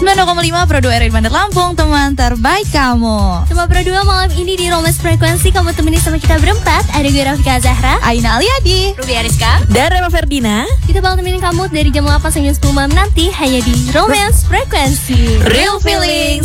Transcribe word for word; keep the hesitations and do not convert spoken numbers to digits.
sembilan koma lima Pro dua R I Bandar Lampung, teman terbaik kamu. Sama Pro dua malam ini di Romance Frekuensi kamu temenin sama kita berempat. Ada gue Rafika Zahra, Aina Aliadi, Ruby Ariska, dan Rema Ferdina. Kita bakal temenin kamu dari jam delapan sampai jam sepuluh malam nanti hanya di Romance Frekuensi. Real Feelings.